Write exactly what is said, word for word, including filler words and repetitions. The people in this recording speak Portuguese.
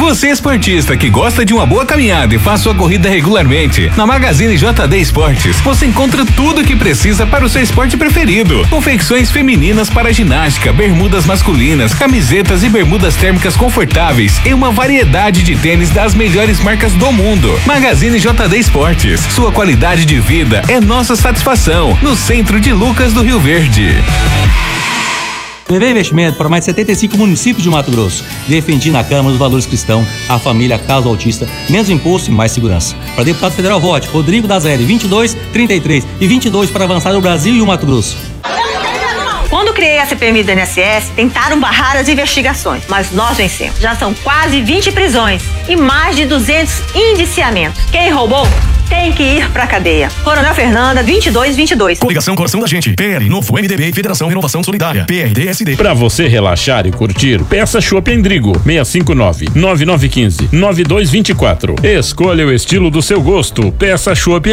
Você esportista que gosta de uma boa caminhada e faz sua corrida regularmente, na Magazine J D Esportes você encontra tudo o que precisa para o seu esporte preferido. Confecções femininas para ginástica, bermudas masculinas, camisetas e bermudas térmicas confortáveis e uma variedade de tênis das melhores marcas do mundo. Magazine J D Esportes, sua qualidade de vida é nossa satisfação, no centro de Lucas do Rio Verde. P V Investimento para mais de setenta e cinco municípios de Mato Grosso. Defendi na Câmara os valores cristãos, a família Casa Autista, menos imposto e mais segurança. Para deputado federal, vote Rodrigo Dazelli, vinte e dois, trinta e três e vinte e dois para avançar o Brasil e o Mato Grosso. Quando criei a C P M do I N S S, tentaram barrar as investigações, mas nós vencemos. Já são quase vinte prisões e mais de duzentos indiciamentos. Quem roubou tem que ir pra cadeia. Coronel Fernanda, vinte e dois vinte e dois. Coligação Coração da Gente, P L, Novo, M D B e Federação Renovação Solidária, P R D S D. Pra você relaxar e curtir, peça Chopp Endrigo, seis cinco nove, nove nove um cinco, nove dois dois quatro. Escolha o estilo do seu gosto, peça Chopp